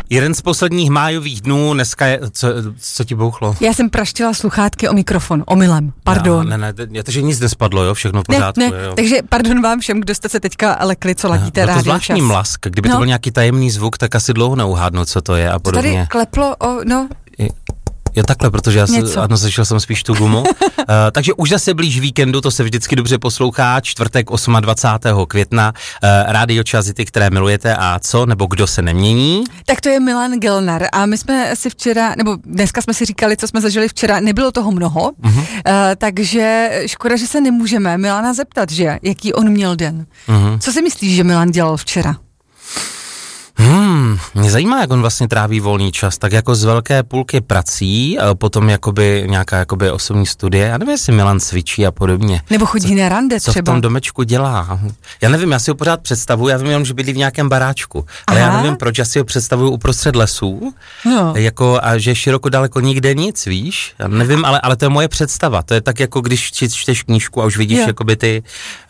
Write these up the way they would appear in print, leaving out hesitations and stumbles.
Jeden z posledních májových dnů, dneska je, co ti bouchlo? Já jsem praštila sluchátky o mikrofon, omylem, pardon. Ne, takže nic nespadlo, jo, všechno v pořádku. Ne, jo. Takže pardon vám všem, kdo jste se teďka lekli, co ladíte rádio. To zvláštní mlask, kdyby to byl nějaký tajemný zvuk, tak asi dlouho neuhádnu, co to je a podobně. To tady kleplo Jo, takhle, protože já slyšel jsem spíš tu gumu. Takže už zase blíž víkendu, to se vždycky dobře poslouchá, čtvrtek 28. května, rádio Čas, ty, které milujete a co, nebo kdo se nemění. Tak to je Milan Gelnar a my jsme si včera, nebo dneska jsme si říkali, co jsme zažili včera, nebylo toho mnoho, takže škoda, že se nemůžeme Milana zeptat, že jaký on měl den. Co si myslíš, že Milan dělal včera? Mě zajímá, jak on vlastně tráví volný čas, tak jako z velké půlky prací, potom jakoby nějaká jakoby osobní studie, já nevím, jestli Milan cvičí a podobně. Nebo chodí na rande třeba. Co v tom domečku dělá? Já nevím, já si ho pořád představuju, já vím jenom, že bydlí v nějakém baráčku, ale já nevím, proč, já si ho představuju uprostřed lesů, jako a že široko daleko nikde nic, víš? Já nevím, ale to je moje představa, to je tak jako když čteš knížku a už vidíš jakoby ty,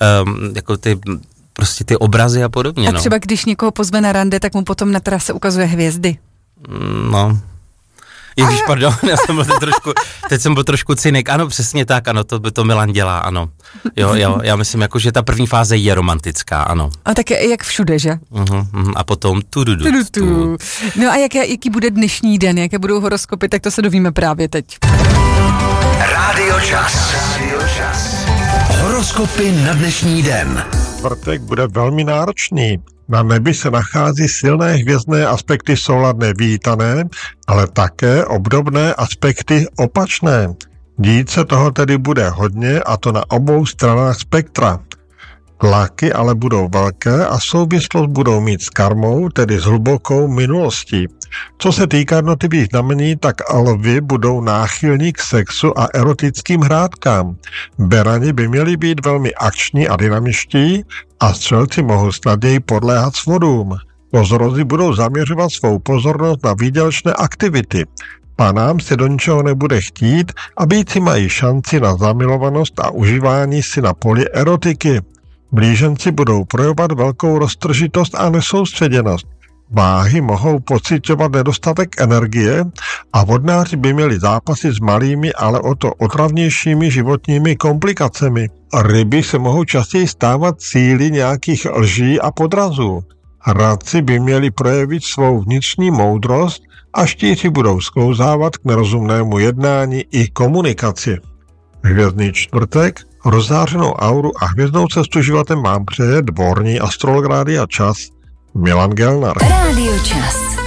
prostě ty obrazy a podobně. A třeba když někoho pozve na rande, tak mu potom na terase ukazuje hvězdy. No. Ježíš, pardon, teď jsem byl trošku cynik. Ano, přesně tak, ano, to Milan dělá, ano. Jo, já myslím, jako, že ta první fáze je romantická, ano. A tak jak všude, že? A potom No a jaký bude dnešní den, jaké budou horoskopy, tak to se dovíme právě teď. Rádio Čas. Horoskopy na dnešní den. Čtvrtek bude velmi náročný. Na nebi se nachází silné hvězdné aspekty souladné vítané, ale také obdobné aspekty opačné. Dít se toho tedy bude hodně, a to na obou stranách spektra. Tlaky ale budou velké a souvislost budou mít s karmou, tedy s hlubokou minulostí. Co se týká jednotlivých znamení, tak lvi budou náchylní k sexu a erotickým hrádkám. Berani by měli být velmi akční a dynamičtí a střelci mohou snadněji podléhat svodům. Kozorozi budou zaměřovat svou pozornost na výdělečné aktivity. Panám se do ničeho nebude chtít a býci mají šanci na zamilovanost a užívání si na poli erotiky. Blíženci budou projevovat velkou roztržitost a nesoustředěnost. Váhy mohou pociťovat nedostatek energie a vodnáři by měli zápasy s malými, ale o to otravnějšími životními komplikacemi. Ryby se mohou častěji stávat cíli nějakých lží a podrazů. Radci by měli projevit svou vnitřní moudrost a štíři budou sklouzávat k nerozumnému jednání i komunikaci. Hvězdný čtvrtek, rozzářenou auru a hvězdnou cestu životem vám přeje dvorní astrolog Rádia Čas Milan Gelnar. Rádio Čas.